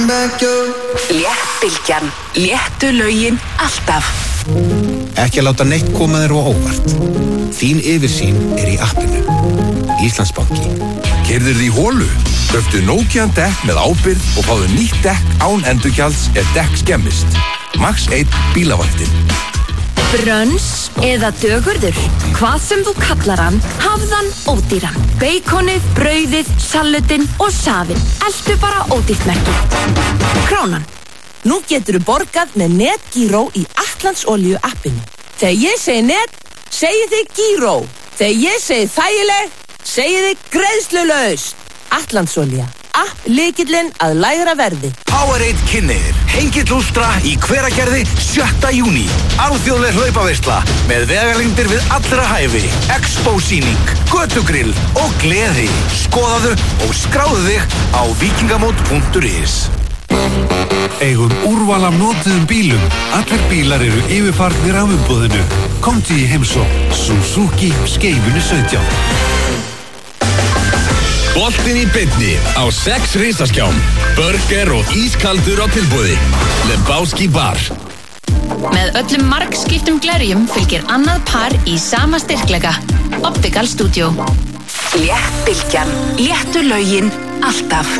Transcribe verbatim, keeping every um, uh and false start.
Léttbylgjan, léttu lögin alltaf. Ekki að láta neitt koma þér á óvart. Þín yfirsýn er í appinu. Íslandsbanki. Keyrðir því hólu? Köftu Nokian dekk með ábyrgð og fáðu nýtt dekk án endurgjalds ef dekk skemmist. Max einn bílavaktin. Brönns eða dögurður. Hvað sem þú kallar hann, hafðan ódýran. Beikonið, brauðið, salutinn og safinn. Eltu bara ódýrt merki. Krónan. Nú geturðu borgað með NetGíró í Atlantsolíu appinu. Þegar ég segi net, segið þið Gíró. Þegar ég segi þægileg, segið þið greiðslulaust. Atlantsolía. App lykillinn að lægra verði. Powerade kynnir. Hengill Úlstra í Hveragerði sjötta júní. Alþjóðleg hlaupaveisla með vegalengdir við allra hæfi. Expo-sýning, götugrill og gleði. Skoðaðu og skráðu þig á vikingamót punktur is. Eigum úrval af notuðum bílum. Allir bílar eru yfirfarnir af umboðinu. Komdu í heimsókn. Suzuki Skeifunu sautján. Boltinn í beinni á sex risaskjám. Burger og ískaldur á tilboði. Lebowski bar. Með öllum margskiptum glerjum fylgir annað par í sama styrkleika. Optical Studio. Léttbylgjan, léttu lögin alltaf.